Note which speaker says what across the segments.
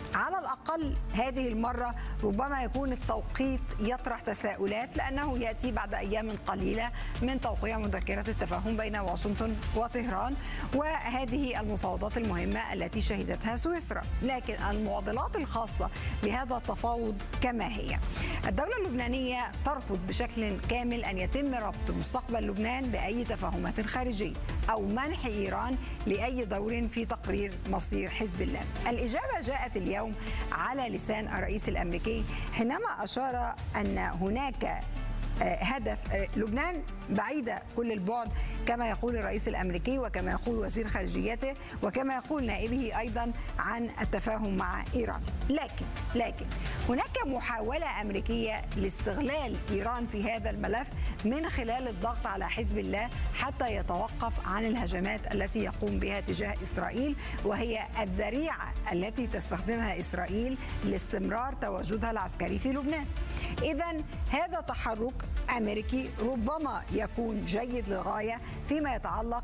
Speaker 1: على الأقل هذه المرة ربما يكون التوقيت يطرح تساؤلات، لأنه يأتي بعد أيام قليلة من توقيع مذكرة التفاهم بين واشنطن وطهران، وهذه المفاوضات المهمة التي شهدتها سويسرا. لكن المعضلات الخاصة بهذا التفاوض كما هي: الدولة اللبنانية ترفض بشكل كامل أن يتم ربط مستقبل لبنان بأي تفاهمات خارجية أو منح إيران لأي دور في تقرير مصير حزب الله. الإجابة جاءت اليوم على لسان الرئيس الأمريكي حينما أشار أن هناك هدف لبنان بعيدة كل البعد كما يقول الرئيس الأمريكي وكما يقول وزير خارجيته وكما يقول نائبه أيضا عن التفاهم مع إيران. لكن هناك محاولة أمريكية لاستغلال إيران في هذا الملف من خلال الضغط على حزب الله حتى يتوقف عن الهجمات التي يقوم بها تجاه إسرائيل، وهي الذريعة التي تستخدمها إسرائيل لاستمرار تواجدها العسكري في لبنان. إذن هذا تحرك أمريكي ربما يكون جيد للغاية فيما يتعلق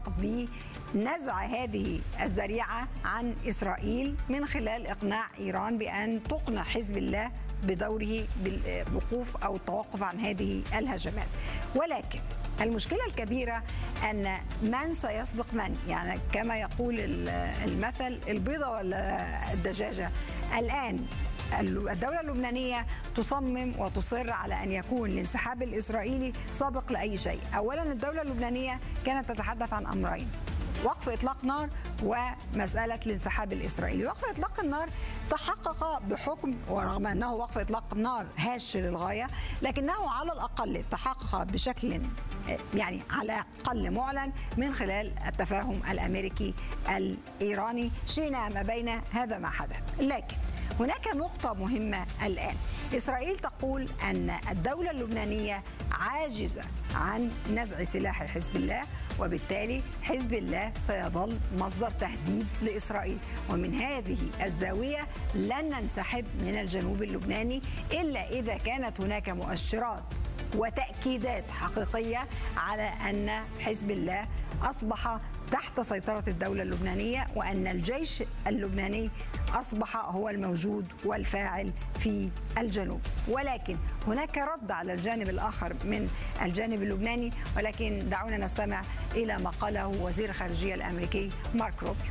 Speaker 1: بنزع هذه الذريعة عن إسرائيل من خلال إقناع إيران بأن تقنع حزب الله بدوره بالوقوف أو التوقف عن هذه الهجمات. ولكن المشكلة الكبيرة أن من سيسبق من، يعني كما يقول المثل البيضة ولا الدجاجة. الآن الدولة اللبنانية تصمم وتصر على أن يكون الانسحاب الإسرائيلي سابق لأي شيء. أولا الدولة اللبنانية كانت تتحدث عن أمرين: وقف إطلاق نار ومسألة الانسحاب الإسرائيلي. وقف إطلاق النار تحقق بحكم، ورغم أنه وقف إطلاق نار هاش للغاية، لكنه على الأقل تحقق بشكل يعني على الأقل معلن من خلال التفاهم الأمريكي الإيراني. شئنا ما بين هذا ما حدث. لكن هناك نقطة مهمة الآن: إسرائيل تقول أن الدولة اللبنانية عاجزة عن نزع سلاح حزب الله، وبالتالي حزب الله سيظل مصدر تهديد لإسرائيل. ومن هذه الزاوية لن ننسحب من الجنوب اللبناني إلا إذا كانت هناك مؤشرات وتأكيدات حقيقية على أن حزب الله أصبح تحت سيطرة الدولة اللبنانية، وأن الجيش اللبناني أصبح هو الموجود والفاعل في الجنوب. ولكن هناك رد على الجانب الآخر من الجانب اللبناني، ولكن دعونا نستمع إلى ما قاله وزير الخارجية الأمريكي مارك روبيو.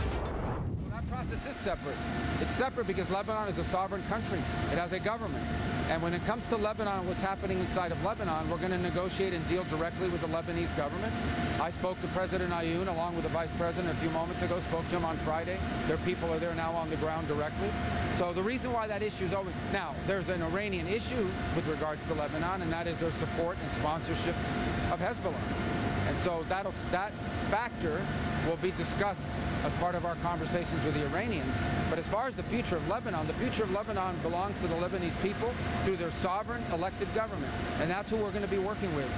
Speaker 2: Process is separate. It's separate because Lebanon is a sovereign country. It has a government. And when it comes to Lebanon and what's happening inside of Lebanon, we're going to negotiate and deal directly with the Lebanese government. I spoke to President Ayoun along with the Vice President a few moments ago, spoke to him on Friday. Their people are there now on the ground directly. So the reason why that issue is over, now there's an Iranian issue with regards to Lebanon, and that is their support and sponsorship of Hezbollah. And so that factor will be discussed as part of our conversations with the Iranians. But as far as the future of Lebanon belongs to the Lebanese people through their sovereign elected government. And that's who we're going to be working with.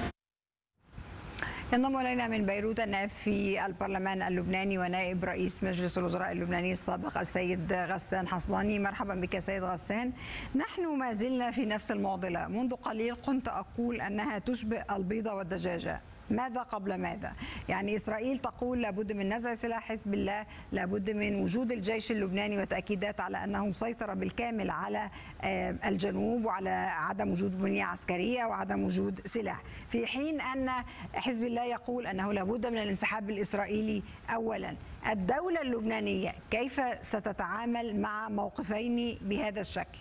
Speaker 1: ينضم إلينا من بيروت النائب في البرلمان اللبناني ونائب رئيس مجلس الوزراء اللبناني السابق السيد غسان حصباني. مرحبا بك سيد غسان. نحن ما زلنا في نفس المعضلة. منذ قليل كنت أقول أنها تشبه البيضة والدجاجة. ماذا قبل ماذا؟ يعني إسرائيل تقول لابد من نزع سلاح حزب الله، لابد من وجود الجيش اللبناني وتأكيدات على أنه سيطر بالكامل على الجنوب وعلى عدم وجود بنية عسكرية وعدم وجود سلاح، في حين أن حزب الله يقول أنه لابد من الانسحاب الإسرائيلي. أولا الدولة اللبنانية كيف ستتعامل مع موقفين بهذا الشكل؟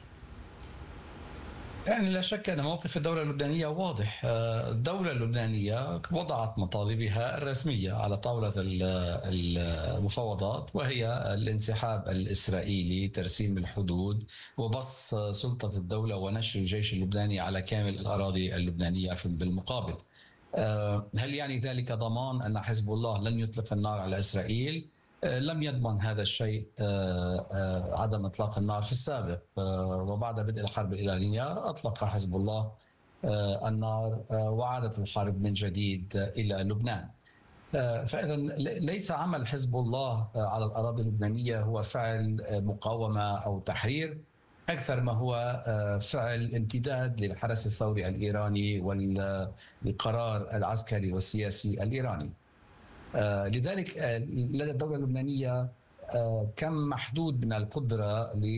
Speaker 3: يعني لا شك أن موقف الدولة اللبنانية واضح. الدولة اللبنانية وضعت مطالبها الرسمية على طاولة المفاوضات، وهي الانسحاب الإسرائيلي، ترسيم الحدود، وبسط سلطة الدولة ونشر الجيش اللبناني على كامل الأراضي اللبنانية بالمقابل. هل يعني ذلك ضمان أن حزب الله لن يطلق النار على إسرائيل؟ لم يضمن هذا الشيء عدم إطلاق النار في السابق، وبعد بدء الحرب الإيرانية أطلق حزب الله النار وعادت الحرب من جديد إلى لبنان. فإذا ليس عمل حزب الله على الأراضي اللبنانية هو فعل مقاومة أو تحرير، أكثر ما هو فعل امتداد للحرس الثوري الإيراني والقرار العسكري والسياسي الإيراني. لذلك لدى الدولة اللبنانية كم محدود من القدرة